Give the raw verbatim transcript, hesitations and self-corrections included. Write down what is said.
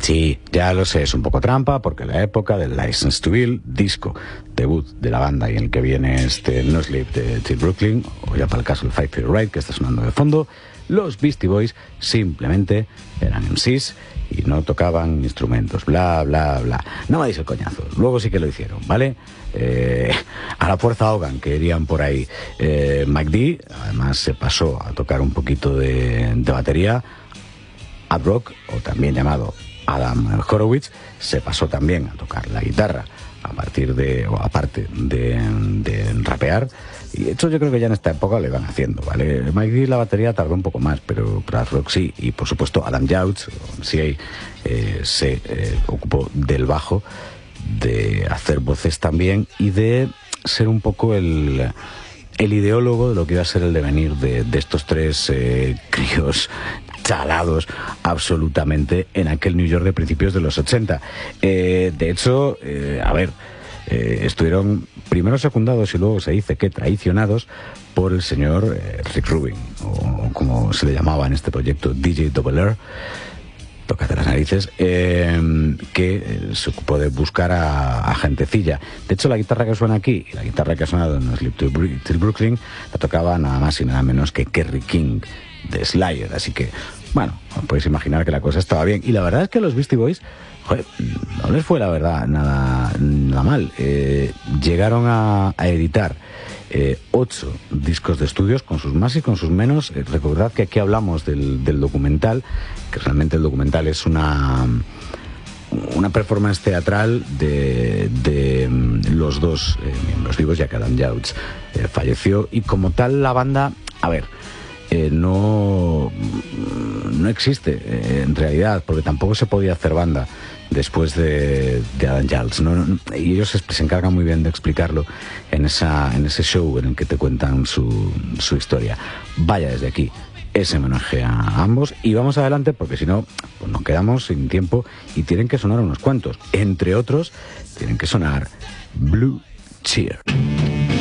Sí, ya lo sé, es un poco trampa, porque la época del License to Ill, disco debut de la banda y en el que viene este No Sleep de Till Brooklyn, o ya para el caso el Five Feet Right que está sonando de fondo, los Beastie Boys simplemente eran M Cs y no tocaban instrumentos, bla, bla, bla. No me deis el coñazo, luego sí que lo hicieron, ¿vale? Eh, a la fuerza ahogan, que irían por ahí. Eh, Mike D, además, se pasó a tocar un poquito de, de batería. Ad Rock, o también llamado Adam Horowitz, se pasó también a tocar la guitarra, a partir de, o aparte de, de rapear. Y esto yo creo que ya en esta época lo iban haciendo, ¿vale? Mike D la batería tardó un poco más, pero Ad Rock sí. Y por supuesto Adam Yauch, o C A, eh, se eh, ocupó del bajo, de hacer voces también y de ser un poco el, el ideólogo de lo que iba a ser el devenir de, de estos tres eh, críos chalados absolutamente en aquel New York de principios de los ochenta. Eh, de hecho, eh, a ver, eh, estuvieron primero secundados y luego se dice que traicionados por el señor eh, Rick Rubin, o como se le llamaba en este proyecto, D J Double R, tócate las narices, eh, que eh, se ocupó de buscar a, a gentecilla. De hecho, la guitarra que suena aquí y la guitarra que ha sonado en No Sleep Till Brooklyn la tocaba nada más y nada menos que Kerry King de Slayer, así que, bueno, podéis imaginar que la cosa estaba bien. Y la verdad es que los Beastie Boys, joder, no les fue la verdad nada, nada mal. Eh, llegaron a, a editar eh, ocho discos de estudios, con sus más y con sus menos. Eh, recordad que aquí hablamos del, del documental, que realmente el documental es una una performance teatral de, de los dos eh, miembros vivos, ya que Adam Yauch eh, falleció, y como tal la banda, a ver, Eh, no, no existe eh, en realidad, porque tampoco se podía hacer banda después de, de Adam Yauch, ¿no? Y ellos se, se encargan muy bien de explicarlo en, esa, en ese show en el que te cuentan su, su historia. Vaya desde aquí ese homenaje a ambos y vamos adelante, porque si no pues nos quedamos sin tiempo y tienen que sonar unos cuantos. Entre otros tienen que sonar Blue Cheer.